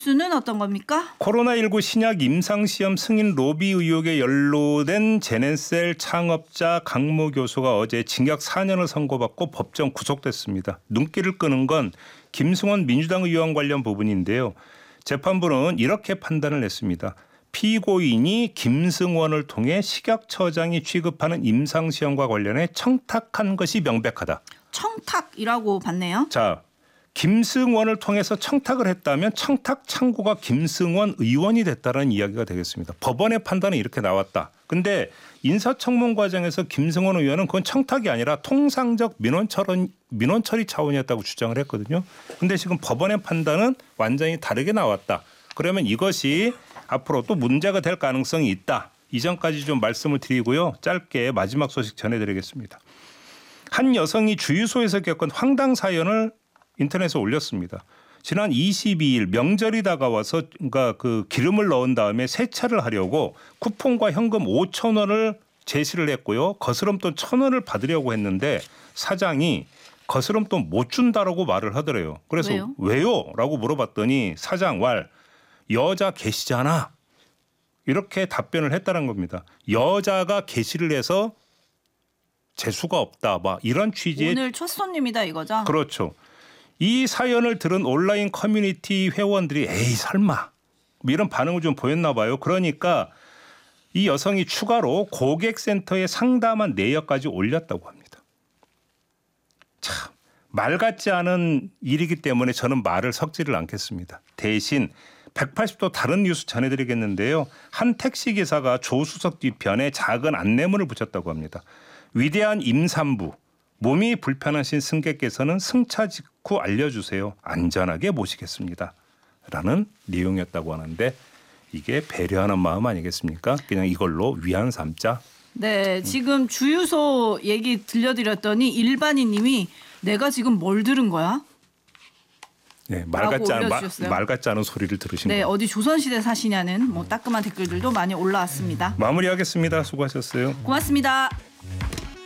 수는 어떤 겁니까? 코로나19 신약 임상시험 승인 로비 의혹에 연루된 제네셀 창업자 강모 교수가 어제 징역 4년을 선고받고 법정 구속됐습니다. 눈길을 끄는 건 김승원 민주당 의원 관련 부분인데요. 재판부는 이렇게 판단을 했습니다. 피고인이 김승원을 통해 식약처장이 취급하는 임상시험과 관련해 청탁한 것이 명백하다. 청탁이라고 봤네요. 자, 김승원을 통해서 청탁을 했다면 청탁 창구가 김승원 의원이 됐다는 이야기가 되겠습니다. 법원의 판단은 이렇게 나왔다. 근데 인사청문 과정에서 김승원 의원은 그건 청탁이 아니라 통상적 민원처리 차원이었다고 주장을 했거든요. 근데 지금 법원의 판단은 완전히 다르게 나왔다. 그러면 이것이 앞으로 또 문제가 될 가능성이 있다. 이전까지 좀 말씀을 드리고요. 짧게 마지막 소식 전해드리겠습니다. 한 여성이 주유소에서 겪은 황당 사연을 인터넷에 올렸습니다. 지난 22일 명절이 다가와서 그러니까 그 기름을 넣은 다음에 세차를 하려고 쿠폰과 현금 5천 원을 제시를 했고요. 거스름돈 1,000원을 받으려고 했는데 사장이 거스름돈 못 준다라고 말을 하더래요. 그래서 왜요? 라고 물어봤더니 사장 왈 여자 계시잖아. 이렇게 답변을 했다는 겁니다. 여자가 게시를 해서 재수가 없다. 막 이런 취지의 오늘 첫 손님이다 이거죠? 그렇죠. 이 사연을 들은 온라인 커뮤니티 회원들이 에이 설마 이런 반응을 좀 보였나 봐요. 그러니까 이 여성이 추가로 고객센터에 상담한 내역까지 올렸다고 합니다. 참, 말 같지 않은 일이기 때문에 저는 말을 섞지를 않겠습니다. 대신 180도 다른 뉴스 전해드리겠는데요. 한 택시기사가 조수석 뒤편에 작은 안내문을 붙였다고 합니다. 위대한 임산부, 몸이 불편하신 승객께서는 승차 직후 알려주세요. 안전하게 모시겠습니다. 라는 내용이었다고 하는데 이게 배려하는 마음 아니겠습니까? 그냥 이걸로 위안 삼자. 네, 지금 주유소 얘기 들려드렸더니 일반인님이 내가 지금 뭘 들은 거야? 네, 말 같지 않은 소리를 들으신 거예요. 네, 어디 조선시대 사시냐는 뭐 따끔한 댓글들도 많이 올라왔습니다. 마무리하겠습니다. 수고하셨어요. 고맙습니다.